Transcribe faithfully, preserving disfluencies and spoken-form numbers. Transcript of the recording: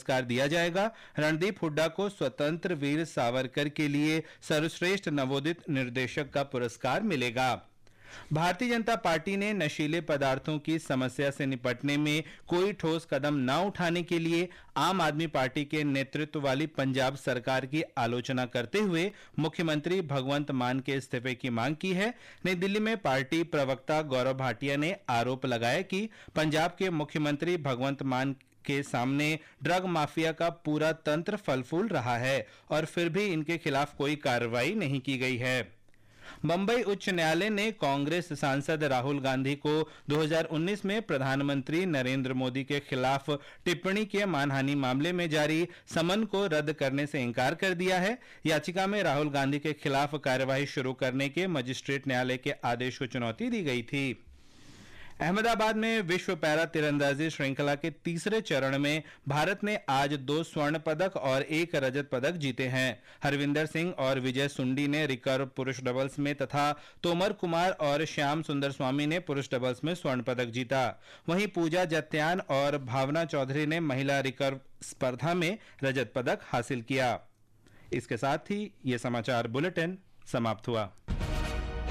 पुरस्कार दिया जाएगा। रणदीप हुड्डा को स्वतंत्र वीर सावरकर के लिए सर्वश्रेष्ठ नवोदित निर्देशक का पुरस्कार मिलेगा। भारतीय जनता पार्टी ने नशीले पदार्थों की समस्या से निपटने में कोई ठोस कदम न उठाने के लिए आम आदमी पार्टी के नेतृत्व वाली पंजाब सरकार की आलोचना करते हुए मुख्यमंत्री भगवंत मान के इस्तीफे की मांग की है। नई दिल्ली में पार्टी प्रवक्ता गौरव भाटिया ने आरोप लगाया कि पंजाब के मुख्यमंत्री भगवंत मान के सामने ड्रग माफिया का पूरा तंत्र फल फूल रहा है और फिर भी इनके खिलाफ कोई कार्रवाई नहीं की गई है। बंबई उच्च न्यायालय ने कांग्रेस सांसद राहुल गांधी को दो हज़ार उन्नीस में प्रधानमंत्री नरेंद्र मोदी के खिलाफ टिप्पणी के मानहानि मामले में जारी समन को रद्द करने से इंकार कर दिया है। याचिका में राहुल गांधी के खिलाफ कार्यवाही शुरू करने के मजिस्ट्रेट न्यायालय के आदेश को चुनौती दी गई थी। अहमदाबाद में विश्व पैरा तीरंदाजी श्रृंखला के तीसरे चरण में भारत ने आज दो स्वर्ण पदक और एक रजत पदक जीते हैं। हरविंदर सिंह और विजय सुंडी ने रिकर्व पुरुष डबल्स में तथा तोमर कुमार और श्याम सुंदर स्वामी ने पुरुष डबल्स में स्वर्ण पदक जीता। वहीं पूजा जत्यान और भावना चौधरी ने महिला रिकर्व स्पर्धा में रजत पदक हासिल किया। इसके साथ ही ये समाचार बुलेटिन समाप्त हुआ।